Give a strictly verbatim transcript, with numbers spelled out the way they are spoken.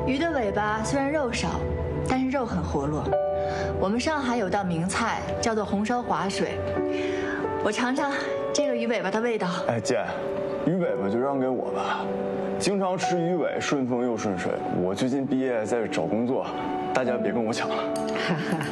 鱼的尾巴虽然肉少，但是肉很活络。我们上海有道名菜叫做红烧滑水，我尝尝这个鱼尾巴的味道。 哎，姐，鱼尾巴就让给我吧。经常吃鱼尾，顺风又顺水。我最近毕业在这找工作，大家别跟我抢了。